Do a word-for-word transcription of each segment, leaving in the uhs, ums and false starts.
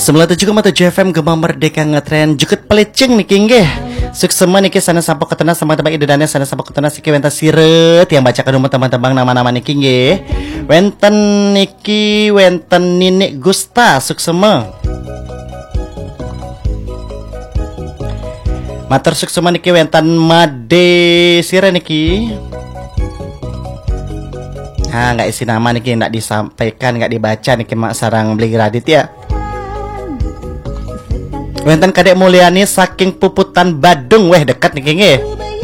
sembilan puluh tujuh koma tujuh F M Gema Merdeka ngetren jukut pelicing niki nggih. Suksema niki sana sampo ketena sama tebak idedane sana sampo ketena siki wenten siret yang bacakan umum teman-teman nama-nama niki nggih. Wenten niki wenten Ninik Gusta suksema. Matur suksema niki wenten Made Sire niki. Ah, nggak isi nama niki nggak disampaikan, nggak dibaca niki mak sarang beli Radit ya. Wenten Kadek Mulyani saking Puputan Badung, weh dekat niki nggih.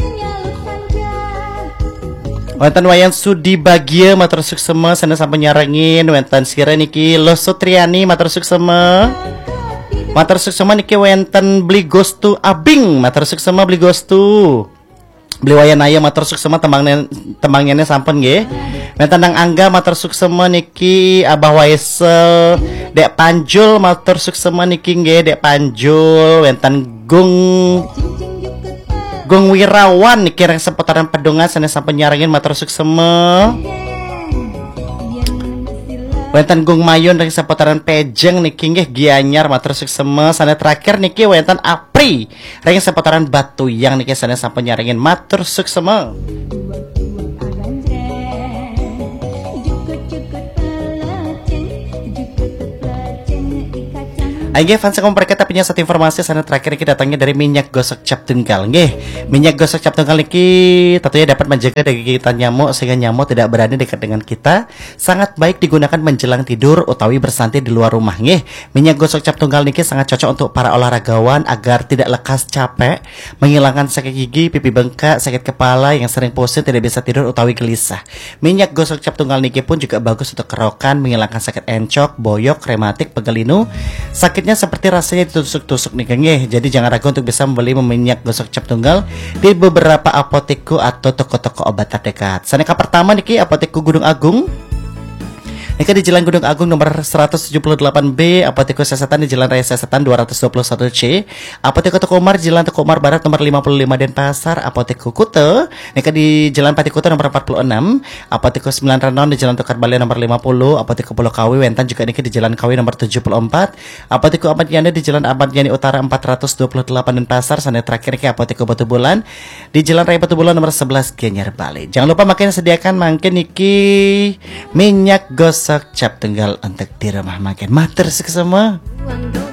Wenten Wayan Sudi Bagia matur suksema sana sampai nyarengin. Wenten Sira niki Lo Sutriani matur suksema. Matur suksema niki wenten Beli Gostu Abing matur suksema Beli Gostu. Beli wayan aya matur suksema tembangnya tembangnya sampun nggih. Wenten Nang Angga matur suksema niki Abah Waisel, Dek Panjul matur suksema niki nggih Dek Panjul. Wenten Gung Gung Wirawan niki reng seputaran pedungan sanes sampai nyarengin matur suksema. Wenten Gung Mayun reng seputaran Pejeng niki nggih Gianyar matur suksema. Sana terakhir niki wenten Apri reng seputaran Batu yang niki sanes sampai nyarengin matur suksema. Ayo fans kamu mereka tapi satu informasi sana terakhir kita datangnya dari minyak gosok cap tunggal nggih. Minyak gosok cap tunggal niki tentunya dapat menjaga dari gigitan nyamuk sehingga nyamuk tidak berani dekat dengan kita. Sangat baik digunakan menjelang tidur utawi bersantai di luar rumah nggih. Minyak gosok cap tunggal niki sangat cocok untuk para olahragawan agar tidak lekas capek, menghilangkan sakit gigi, pipi bengkak, sakit kepala yang sering pusing tidak bisa tidur utawi gelisah. Minyak gosok cap tunggal niki pun juga bagus untuk kerokan, menghilangkan sakit encok, boyok, rematik, pegelinu. Sakit seperti rasanya ditusuk-tusuk nih nggih. Jadi jangan ragu untuk bisa membeli minyak gosok cap tunggal di beberapa apoteku atau toko-toko obat terdekat. Saneka pertama niki apoteku Gunung Agung. Niki di Jalan Gunung Agung nomor seratus tujuh puluh delapan B, Apoteku Sesetan di Jalan Raya Sesetan dua ratus dua puluh satu C, Apoteku Toko Umar di Jalan Toko Umar Barat nomor lima puluh lima Denpasar, Apoteku Kute niki di Jalan Pati Kute nomor empat puluh enam, Apoteku sembilan Renon di Jalan Tukar Bali nomor lima puluh, Apoteku Pulau Kawi Wenten juga niki di Jalan Kawi nomor tujuh puluh empat, Apoteku Ahmad Yani di Jalan Ahmad Yani Utara empat ratus dua puluh delapan Denpasar. Sana terakhir niki Apoteku Batu Bulan di Jalan Raya Batu Bulan nomor sebelas Gianyar Bali. Jangan lupa makin sediakan makin niki minyak gosok cap tunggal untuk di rumah makin matur semua.